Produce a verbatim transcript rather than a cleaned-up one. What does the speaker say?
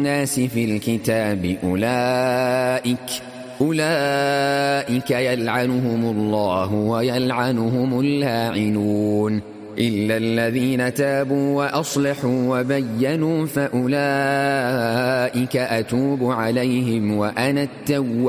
الناس في الكتاب أولئك أولئك يلعنهم الله ويلعنهم اللاعنون إلا الذين تابوا وأصلحوا وبينوا فأولئك أتوب عليهم وأنا التواب